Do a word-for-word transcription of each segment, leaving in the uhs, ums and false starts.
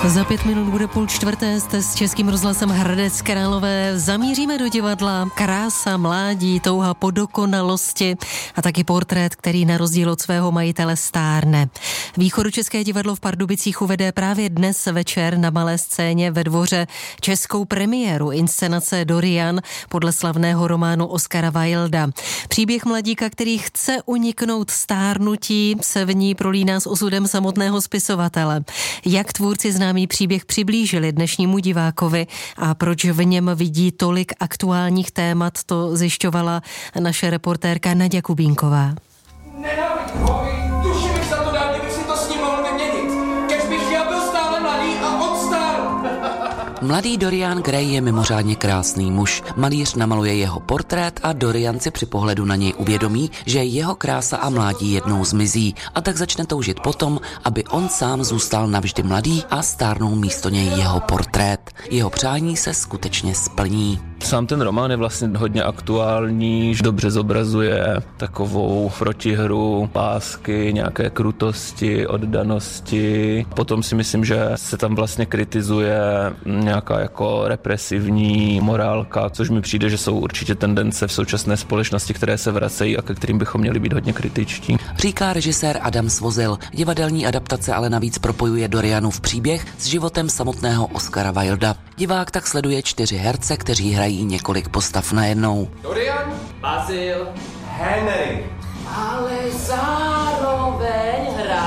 Za pět minut bude půl čtvrté, jste s Českým rozhlasem Hradec Králové. Zamíříme do divadla. Krása, mládí, touha po dokonalosti a taky portrét, který na rozdíl od svého majitele stárne. Východočeské divadlo v Pardubicích uvede právě dnes večer na malé scéně ve Dvoře českou premiéru inscenace Dorian podle slavného románu Oscara Wilda. Příběh mladíka, který chce uniknout stárnutí, se v ní prolíná s osudem samotného spisovatele. Jak tvůrci známý příběh přiblížili dnešnímu divákovi a proč v něm vidí tolik aktuálních témat, to zjišťovala naše reportérka Naďa Kubínková. Nenávidím ho, duši bych za to dal, kdybych si to s ním mohl vyměnit. Kež bych já byl stále mladý a on stál. Mladý Dorian Gray je mimořádně krásný muž. Malíř namaluje jeho portrét a Dorian si při pohledu na něj uvědomí, že jeho krása a mládí jednou zmizí a tak začne toužit potom, aby on sám zůstal navždy mladý a stárnou místo něj jeho portrét. Jeho přání se skutečně splní. Sám ten román je vlastně hodně aktuální, dobře zobrazuje takovou protihru, pásky, nějaké krutosti, oddanosti. Potom si myslím, že se tam vlastně kritizuje nějaká jako represivní morálka, což mi přijde, že jsou určitě tendence v současné společnosti, které se vracejí a ke kterým bychom měli být hodně kritičtí. Říká režisér Adam Svozil. Divadelní adaptace ale navíc propojuje Dorianův příběh s životem samotného Oscara Wilda. Divák tak sleduje čtyři herce, kteří hrají několik postav najednou. Dorian, Basil, Henry, ale zároveň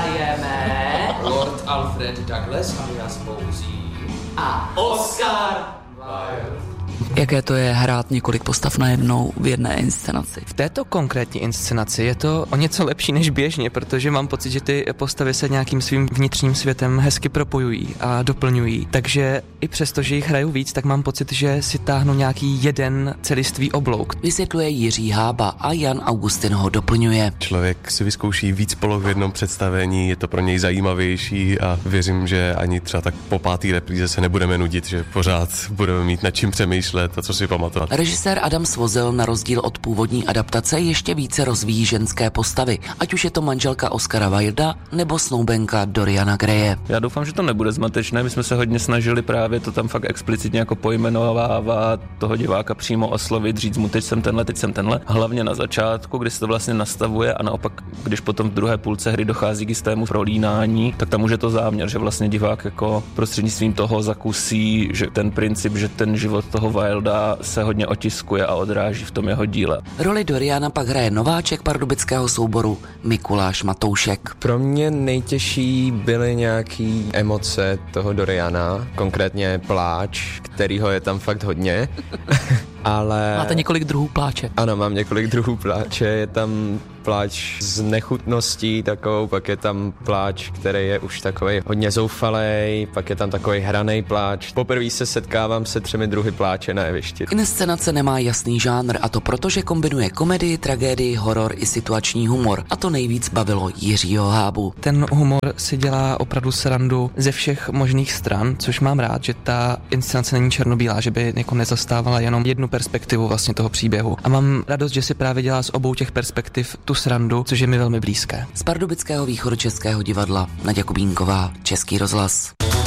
hrajeme Lord Alfred Douglas alias Bouzí a Oscar Wilde. Jaké to je hrát několik postav najednou v jedné inscenaci? V této konkrétní inscenaci je to o něco lepší než běžně, protože mám pocit, že ty postavy se nějakým svým vnitřním světem hezky propojují a doplňují. Takže i přesto, že jich hraju víc, tak mám pocit, že si táhnu nějaký jeden celistvý oblouk. Vysvětluje Jiří Hába a Jan Augustin ho doplňuje. Člověk si vyzkouší víc poloh v jednom představení, je to pro něj zajímavější a věřím, že ani třeba tak po pátý repríze se nebudeme nudit, že pořád budeme mít nad čím přemýšlet a co si pamatovat. Režisér Adam Svozil na rozdíl od původní adaptace ještě více rozvíjí ženské postavy, ať už je to manželka Oscara Wilda nebo snoubenka Doriana Graye. Já doufám, že to nebude zmatečné, my jsme se hodně snažili právě to tam fakt explicitně jako pojmenovávat, toho diváka přímo oslovit, říct mu teď jsem tenhle, teď jsem tenhle, hlavně na začátku, kdy se to vlastně nastavuje a naopak, když potom v druhé půlce hry dochází k jistému prolínání, tak tam už je to záměr, že vlastně divák jako prostřednictvím toho zakusí, že ten princip, že ten život toho Wilda se hodně otiskuje a odráží v tom jeho díle. Roli Doriana pak hraje nováček pardubického souboru Mikuláš Matoušek. Pro mě nejtěžší byly nějaký emoce toho Doriana, konkrétně pláč, kterýho je tam fakt hodně. Ale... Máte několik druhů pláče? Ano, mám několik druhů pláče, je tam pláč z nechutností takovou, pak je tam pláč, který je už takovej hodně zoufalej, pak je tam takovej hranej pláč. Poprvé se setkávám se třemi druhy pláče na jevišti. Inscenace nemá jasný žánr a to proto, že kombinuje komedii, tragédii, horor i situační humor a to nejvíc bavilo Jiřího Hábu. Ten humor si dělá opravdu srandu ze všech možných stran, což mám rád, že ta inscenace není černobílá, že by jako nezastávala jenom jednu perspektivu vlastně toho příběhu. A mám radost, že si právě dělá z obou těch perspektiv tu srandu, což je mi velmi blízké. Z Pardubického východočeského divadla Naďa Kubínková, Český rozhlas.